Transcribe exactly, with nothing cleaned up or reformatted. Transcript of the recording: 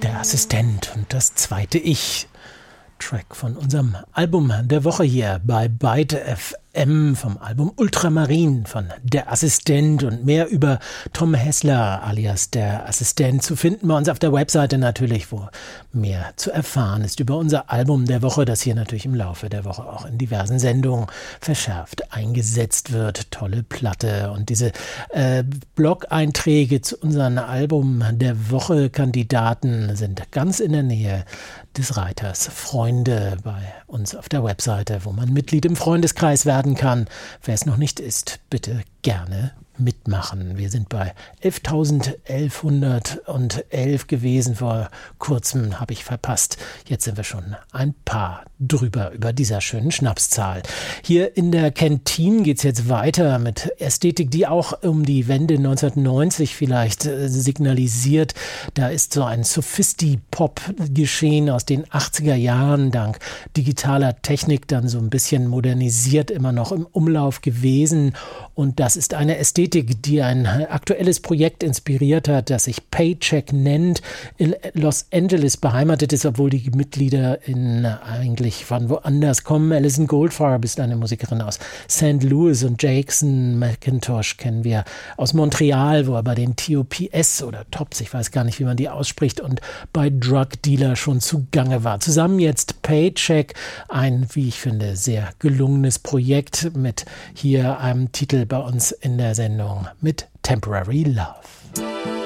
Der Assistent und das zweite Ich. Track von unserem Album der Woche hier bei Byte F M vom Album Ultramarin von Der Assistent, und mehr über Tom Hessler alias Der Assistent zu finden bei uns auf der Webseite natürlich, wo mehr zu erfahren ist über unser Album der Woche, das hier natürlich im Laufe der Woche auch in diversen Sendungen verschärft eingesetzt wird. Tolle Platte, und diese äh, Blog-Einträge zu unseren Album der Woche Kandidaten sind ganz in der Nähe des Reiters Freunde bei uns auf der Webseite, wo man Mitglied im Freundeskreis werden kann. Wer es noch nicht ist, bitte gerne mitmachen. Wir sind bei elftausendeinhundertelf gewesen. Vor kurzem habe ich verpasst. Jetzt sind wir schon ein paar drüber über dieser schönen Schnapszahl. Hier in der Kantine geht es jetzt weiter mit Ästhetik, die auch um die Wende neunzehnhundertneunzig vielleicht äh, signalisiert. Da ist so ein Sophisti-Pop geschehen aus den achtziger Jahren, dank digitaler Technik dann so ein bisschen modernisiert, immer noch im Umlauf gewesen. Und das ist eine Ästhetik, die ein aktuelles Projekt inspiriert hat, das sich Paycheck nennt, in Los Angeles beheimatet ist, obwohl die Mitglieder in eigentlich von woanders kommen. Alison Goldfarb ist eine Musikerin aus Saint Louis, und Jackson McIntosh kennen wir aus Montreal, wo er bei den T O P S oder Tops, ich weiß gar nicht, wie man die ausspricht, und bei Drug Dealer schon zugange war. Zusammen jetzt Paycheck, ein, wie ich finde, sehr gelungenes Projekt mit hier einem Titel bei uns in der Sendung mit Temporary Love.